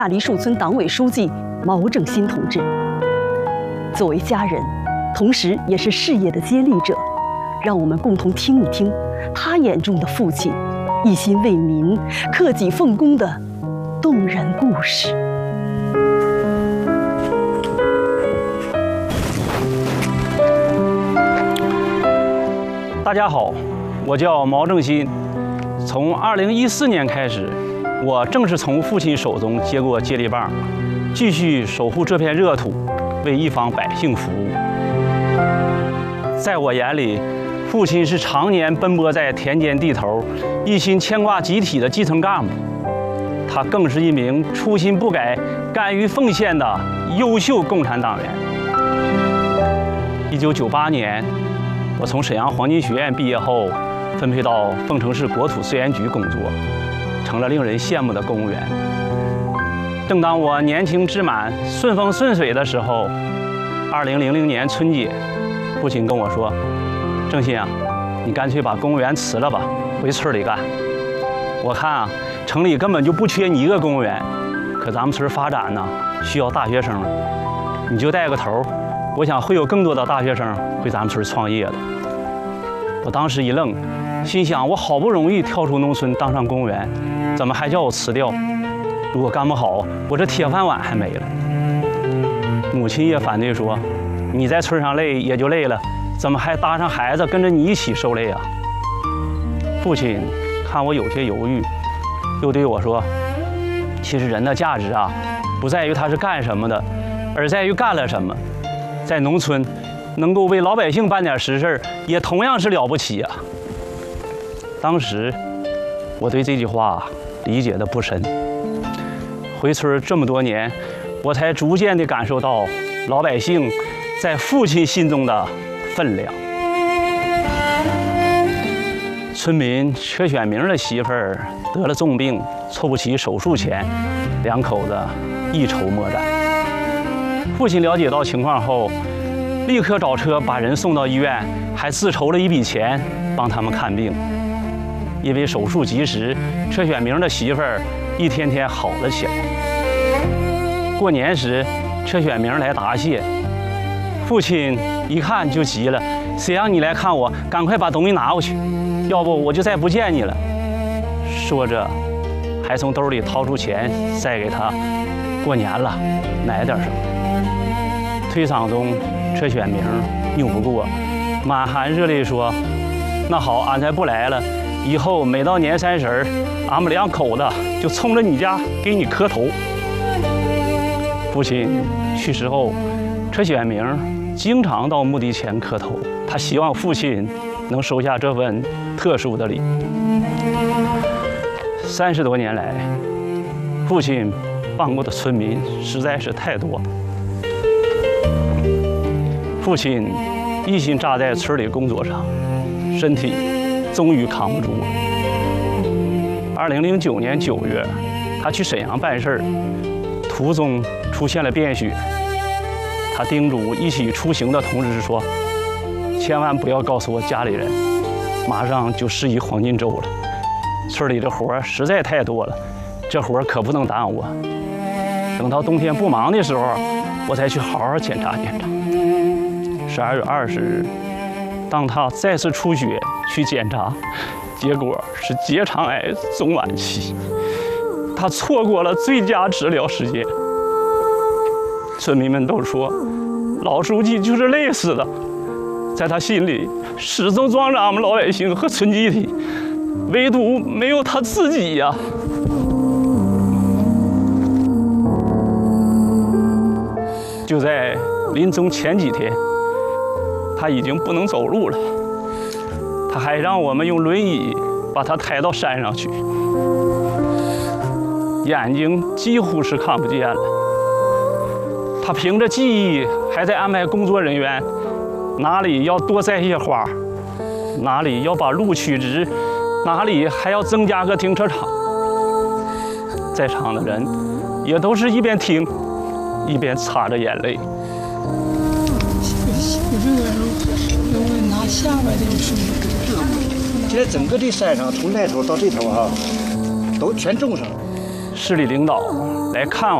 梨树村党委书记毛正新同志。作为家人，同时也是事业的接力者，让我们共同听一听他眼中的父亲一心为民、克己奉公的动人故事。 大家好，我叫毛正新。从2014年开始，我正式从父亲手中接过接力棒，继续守护这片热土，为一方百姓服务。在我眼里，父亲是常年奔波在田间地头，一心牵挂集体的基层干部。他更是一名初心不改、敢于奉献的优秀共产党员。1998年，我从沈阳黄金学院毕业后，分配到凤城市国土资源局工作，成了令人羡慕的公务员。正当我年轻志满、顺风顺水的时候，2000年春节，父亲跟我说：“正新啊，你干脆把公务员辞了吧，回村里干。我看啊，城里根本就不缺你一个公务员，可咱们村发展呢，需要大学生，你就带个头。我想会有更多的大学生回咱们村创业的。”我当时一愣，心想：我好不容易跳出农村当上公务员，怎么还叫我辞掉？如果干不好，我这铁饭碗还没了。母亲也反对说：“你在村上累也就累了，怎么还搭上孩子跟着你一起受累啊？”父亲看我有些犹豫，又对我说：“其实人的价值啊，不在于他是干什么的，而在于干了什么。在农村，能够为老百姓办点实事，也同样是了不起啊。”当时我对这句话理解的不深，回村这么多年，我才逐渐地感受到老百姓在父亲心中的分量。村民车选明的媳妇儿得了重病，凑不齐手术钱，两口子一筹莫展。父亲了解到情况后，立刻找车把人送到医院，还自筹了一笔钱帮他们看病。因为手术及时，车选明的媳妇儿一天天好了起来。过年时，车选明来答谢，父亲一看就急了：“谁让你来看我？赶快把东西拿过去，要不我就再不见你了。”说着，还从兜里掏出钱塞给他：“过年了，买点什么。”退场中，车选明拗不过，满含热泪说：“那好，俺才不来了。以后每到年30，俺们两口子就冲着你家给你磕头。”父亲去世后，车选明经常到墓地前磕头，他希望父亲能收下这份特殊的礼。30多年来，父亲帮过的村民实在是太多。父亲一心扎在村里工作上，身体终于扛不住了。2009年9月，他去沈阳办事儿，途中出现了便血。他叮嘱一起出行的同志说：“千万不要告诉我家里人，马上就适宜黄金周了。村里的活儿实在太多了，这活儿可不能耽误啊。等到冬天不忙的时候，我才去好好检查检查。”12月20日，当他再次出血去检查，结果是结肠癌中晚期，他错过了最佳治疗时间。村民们都说，老书记就是累死的，在他心里始终装着俺们老百姓和村集体，唯独没有他自己呀。就在临终前几天，他已经不能走路了，他还让我们用轮椅把他抬到山上去，眼睛几乎是看不见了。他凭着记忆还在安排工作人员，哪里要多栽些花，哪里要把路取直，哪里还要增加个停车场。在场的人也都是一边听一边擦着眼泪。 拿下边这个树， 现在整个这山上从那头到这头哈，都全种上了。 市里领导来看望。